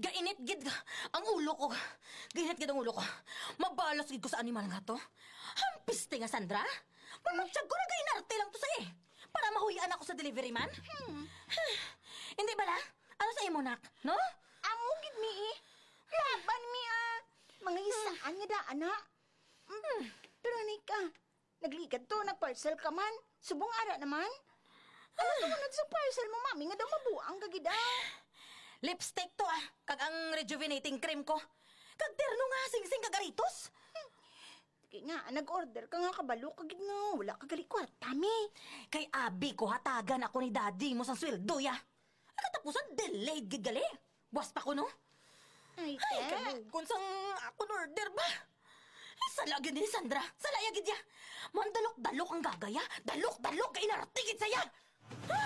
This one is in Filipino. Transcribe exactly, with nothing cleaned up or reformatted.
Gainit gid ka. Ang ulo ko. Gainit gid ang ulo ko. Mabalos gid ko sa animal nga to. Hampiste nga, Sandra. Mamagtsag ko na gainarte lang to sa eh. Para mahuyaan ako sa delivery man. Hmm. Hindi ba la? Ano sa imo, nak? No? Amo gid mi eh. Laban mi ah. Mga isaan nga da, anak. Mm. Pero Nika, nagligad to, nagparcel ka man. Subong ara naman. Ano tumunod sa parcel mo, mami? Nga daw mabuang kagida. Lipstick to ah. Kag ang rejuvenating cream ko. Kag terno nga, sing-sing kagaritos. Kaya nga, nag-order ka nga kabalo kagid nga. Wala kagali kwarta, mi. Kay abi ko hatagan ako ni daddy mo sa sweldo ya. Katapusan delayed gid gali. Buwas pa ko no. Ay, Ay, te. kalugon sang ako order ba? Ay, sala gid ni Sandra. Salaya gid ya. Man dalok-dalok ang gagaya. Dalok-dalok kay inaratigid saya.